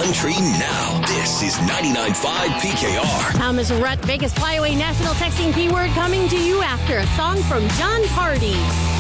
country now. This is 99.5 PKR. Thomas Rhett, Vegas Flyaway National Texting Keyword coming to you after a song from John Party.